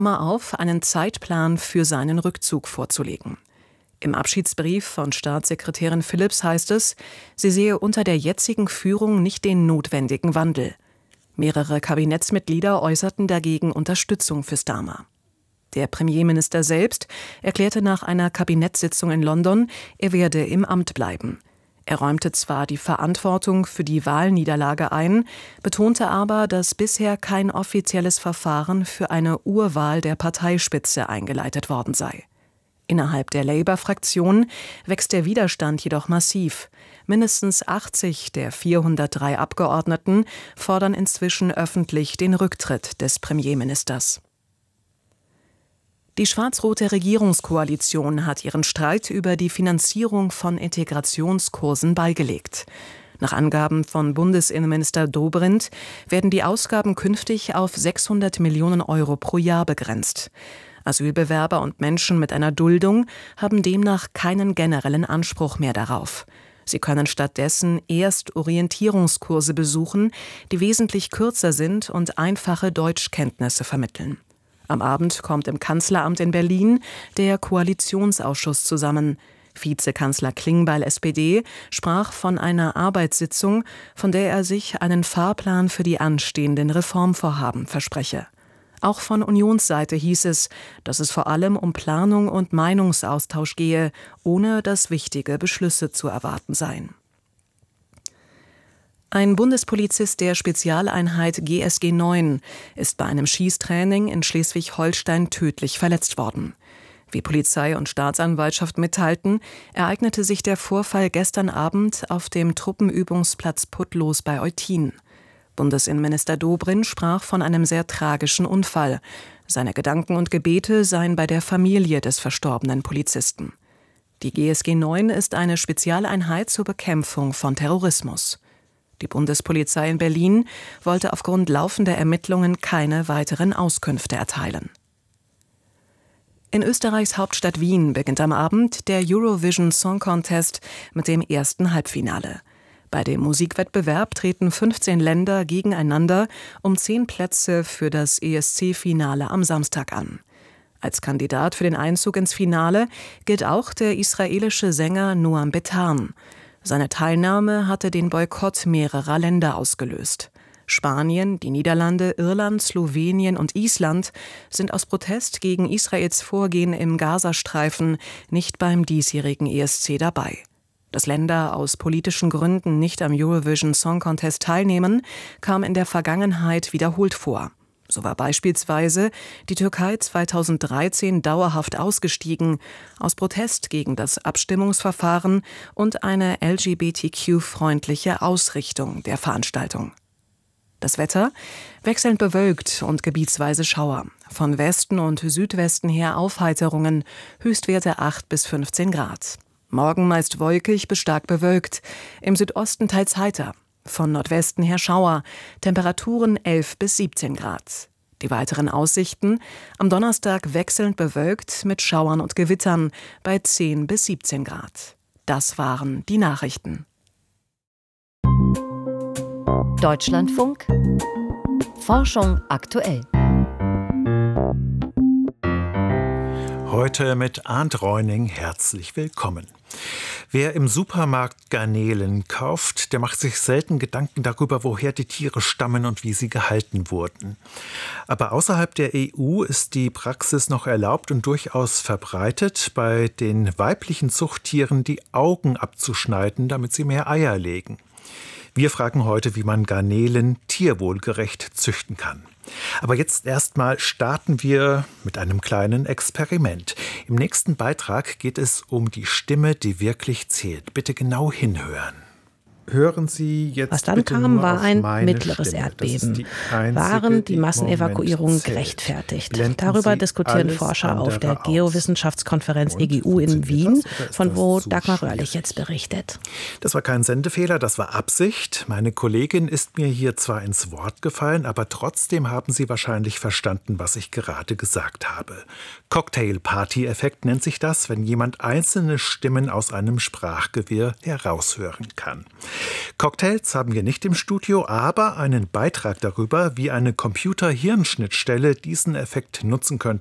auf, einen Zeitplan für seinen Rückzug vorzulegen. Im Abschiedsbrief von Staatssekretärin Phillips heißt es, sie sehe unter der jetzigen Führung nicht den notwendigen Wandel. Mehrere Kabinettsmitglieder äußerten dagegen Unterstützung für Starmer. Der Premierminister selbst erklärte nach einer Kabinettssitzung in London, er werde im Amt bleiben. Er räumte zwar die Verantwortung für die Wahlniederlage ein, betonte aber, dass bisher kein offizielles Verfahren für eine Urwahl der Parteispitze eingeleitet worden sei. Innerhalb der Labour-Fraktion wächst der Widerstand jedoch massiv. Mindestens 80 der 403 Abgeordneten fordern inzwischen öffentlich den Rücktritt des Premierministers. Die schwarz-rote Regierungskoalition hat ihren Streit über die Finanzierung von Integrationskursen beigelegt. Nach Angaben von Bundesinnenminister Dobrindt werden die Ausgaben künftig auf 600 Millionen Euro pro Jahr begrenzt. Asylbewerber und Menschen mit einer Duldung haben demnach keinen generellen Anspruch mehr darauf. Sie können stattdessen erst Orientierungskurse besuchen, die wesentlich kürzer sind und einfache Deutschkenntnisse vermitteln. Am Abend kommt im Kanzleramt in Berlin der Koalitionsausschuss zusammen. Vizekanzler Klingbeil SPD sprach von einer Arbeitssitzung, von der er sich einen Fahrplan für die anstehenden Reformvorhaben verspreche. Auch von Unionsseite hieß es, dass es vor allem um Planung und Meinungsaustausch gehe, ohne dass wichtige Beschlüsse zu erwarten seien. Ein Bundespolizist der Spezialeinheit GSG 9 ist bei einem Schießtraining in Schleswig-Holstein tödlich verletzt worden. Wie Polizei und Staatsanwaltschaft mitteilten, ereignete sich der Vorfall gestern Abend auf dem Truppenübungsplatz Putlos bei Eutin. Bundesinnenminister Dobrindt sprach von einem sehr tragischen Unfall. Seine Gedanken und Gebete seien bei der Familie des verstorbenen Polizisten. Die GSG 9 ist eine Spezialeinheit zur Bekämpfung von Terrorismus. Die Bundespolizei in Berlin wollte aufgrund laufender Ermittlungen keine weiteren Auskünfte erteilen. In Österreichs Hauptstadt Wien beginnt am Abend der Eurovision Song Contest mit dem ersten Halbfinale. Bei dem Musikwettbewerb treten 15 Länder gegeneinander um 10 Plätze für das ESC-Finale am Samstag an. Als Kandidat für den Einzug ins Finale gilt auch der israelische Sänger Noam Betan. Seine Teilnahme hatte den Boykott mehrerer Länder ausgelöst. Spanien, die Niederlande, Irland, Slowenien und Island sind aus Protest gegen Israels Vorgehen im Gazastreifen nicht beim diesjährigen ESC dabei. Dass Länder aus politischen Gründen nicht am Eurovision Song Contest teilnehmen, kam in der Vergangenheit wiederholt vor. So war beispielsweise die Türkei 2013 dauerhaft ausgestiegen, aus Protest gegen das Abstimmungsverfahren und eine LGBTQ-freundliche Ausrichtung der Veranstaltung. Das Wetter? Wechselnd bewölkt und gebietsweise Schauer. Von Westen und Südwesten her Aufheiterungen, Höchstwerte 8 bis 15 Grad. Morgen meist wolkig bis stark bewölkt, im Südosten teils heiter. Von Nordwesten her Schauer, Temperaturen 11 bis 17 Grad. Die weiteren Aussichten: am Donnerstag wechselnd bewölkt mit Schauern und Gewittern bei 10 bis 17 Grad. Das waren die Nachrichten. Deutschlandfunk Forschung aktuell. Heute mit Arndt Reuning herzlich willkommen. Wer im Supermarkt Garnelen kauft, der macht sich selten Gedanken darüber, woher die Tiere stammen und wie sie gehalten wurden. Aber außerhalb der EU ist die Praxis noch erlaubt und durchaus verbreitet, bei den weiblichen Zuchttieren die Augen abzuschneiden, damit sie mehr Eier legen. Wir fragen heute, wie man Garnelen tierwohlgerecht züchten kann. Aber jetzt erstmal starten wir mit einem kleinen Experiment. Im nächsten Beitrag geht es um die Stimme, die wirklich zählt. Bitte genau hinhören. Hören Sie jetzt. Was dann kam, war ein mittleres Erdbeben. Waren die Massenevakuierungen gerechtfertigt? Darüber diskutieren Forscher auf der Geowissenschaftskonferenz EGU in Wien, von wo Dagmar Röhrlich jetzt berichtet. Das war kein Sendefehler, das war Absicht. Meine Kollegin ist mir hier zwar ins Wort gefallen, aber trotzdem haben Sie wahrscheinlich verstanden, was ich gerade gesagt habe. Cocktail-Party-Effekt nennt sich das, wenn jemand einzelne Stimmen aus einem Sprachgewirr heraushören kann. Cocktails haben wir nicht im Studio, aber einen Beitrag darüber, wie eine Computer-Hirn-Schnittstelle diesen Effekt nutzen könnte,